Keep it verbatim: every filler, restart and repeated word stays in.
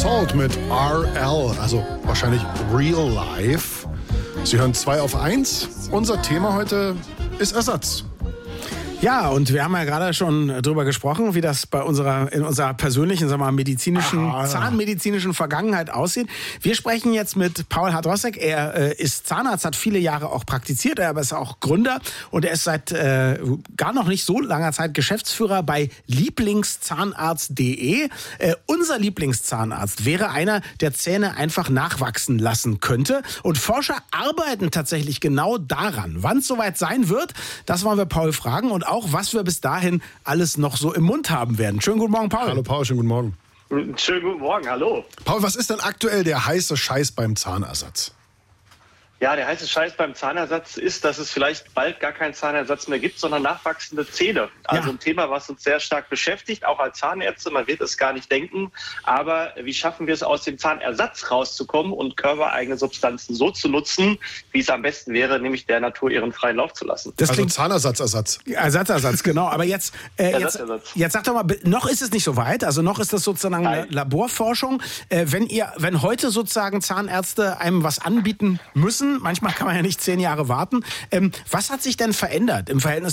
Assault mit R L, also wahrscheinlich Real Life. Sie hören zwei auf eins. Unser Thema heute ist Ersatz. Ja, und wir haben ja gerade schon drüber gesprochen, wie das bei unserer, in unserer persönlichen, sagen wir mal, medizinischen, Aha. zahnmedizinischen Vergangenheit aussieht. Wir sprechen jetzt mit Paul Hadrossek. Er äh, ist Zahnarzt, hat viele Jahre auch praktiziert, er ist auch Gründer und er ist seit äh, gar noch nicht so langer Zeit Geschäftsführer bei Lieblingszahnarzt punkt de. Äh, unser Lieblingszahnarzt wäre einer, der Zähne einfach nachwachsen lassen könnte. Und Forscher arbeiten tatsächlich genau daran. Wann es soweit sein wird, das wollen wir Paul fragen und auch, was wir bis dahin alles noch so im Mund haben werden. Schönen guten Morgen, Paul. Hallo Paul, schönen guten Morgen. Schönen guten Morgen, hallo. Paul, was ist denn aktuell der heiße Scheiß beim Zahnersatz? Ja, der heiße Scheiß beim Zahnersatz ist, dass es vielleicht bald gar keinen Zahnersatz mehr gibt, sondern nachwachsende Zähne. Also Ja. ein Thema, was uns sehr stark beschäftigt, auch als Zahnärzte. Man wird es gar nicht denken. Aber wie schaffen wir es, aus dem Zahnersatz rauszukommen und körpereigene Substanzen so zu nutzen, wie es am besten wäre, nämlich der Natur ihren freien Lauf zu lassen? Das Also klingt Zahnersatzersatz. Ersatzersatz, genau. Aber jetzt, äh, jetzt, Ersatzersatz. jetzt sag doch mal, noch ist es nicht so weit. Also noch ist das sozusagen eine Nein. Laborforschung. Äh, wenn ihr, wenn heute sozusagen Zahnärzte einem was anbieten müssen, manchmal kann man ja nicht zehn Jahre warten. Ähm, was hat sich denn verändert im Verhältnis